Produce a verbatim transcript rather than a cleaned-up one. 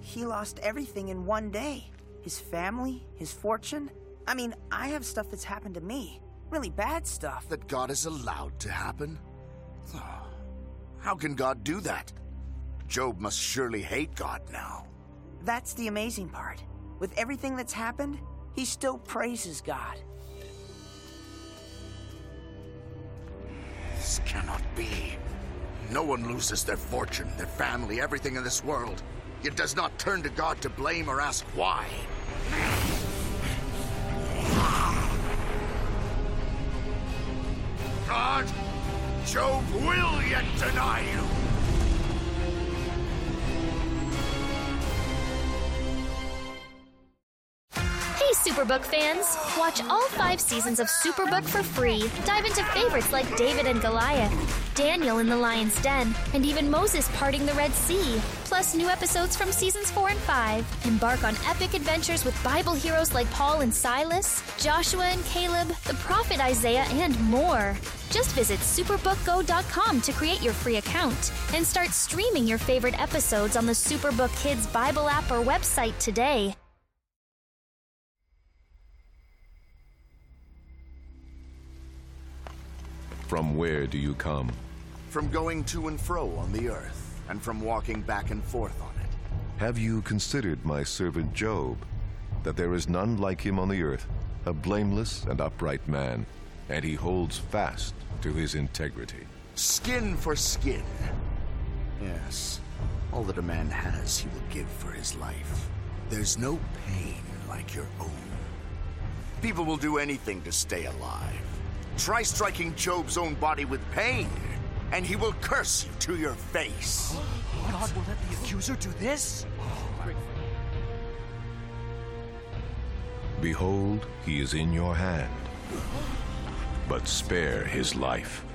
he lost everything in one day. His family, his fortune. I mean, I have stuff that's happened to me. Really bad stuff. That God is allowed to happen? How can God do that? Job must surely hate God now. That's the amazing part. With everything that's happened, he still praises God. This cannot be. No one loses their fortune, their family, everything in this world, yet does not turn to God to blame or ask why. God, Job will yet deny you. Hey, Superbook fans! Watch all five seasons of Superbook for free. Dive into favorites like David and Goliath, Daniel in the Lion's Den, and even Moses parting the Red Sea. Plus new episodes from seasons four and five. Embark on epic adventures with Bible heroes like Paul and Silas, Joshua and Caleb, the prophet Isaiah, and more. Just visit superbook go dot com to create your free account and start streaming your favorite episodes on the Superbook Kids Bible app or website today. From where do you come? From going to and fro on the earth, and from walking back and forth on it. Have you considered my servant Job, that there is none like him on the earth, a blameless and upright man, and he holds fast to his integrity? Skin for skin. Yes, all that a man has he will give for his life. There's no pain like your own. People will do anything to stay alive. Try striking Job's own body with pain, and he will curse you to your face. God will let the accuser do this? Behold, he is in your hand, but spare his life.